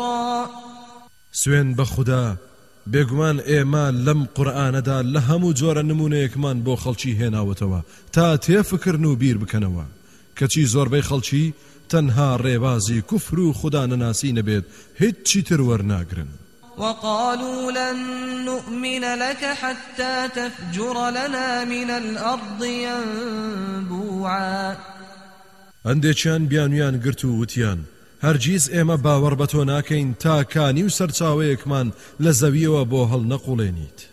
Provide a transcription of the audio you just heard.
نفورا سوێن بە خوددا بێگومان ئێمە لەم قورئانەدا لە هەموو جۆرە نمونەیەکمان بۆ خەڵکی هێناوەتەوە تا تێفکردن و بیر بکەنەوە کەچی زۆربەی خەڵکی تەنها ڕێبازی کوفر و خوددا نەناسی نەبێت هیچی تر وەرناگرن. وقالوا لن نؤمن لك حتى تفجر لنا من الأرض ينبوعا هەندێکیان بیانویان گرت و وتیان هەرگیز ئێمە باوەڕ بە تۆ ناکەین تا کانی و سەرچاوەیەکمان لە زەویەوە بۆ هەڵ نەقوڵێنیت.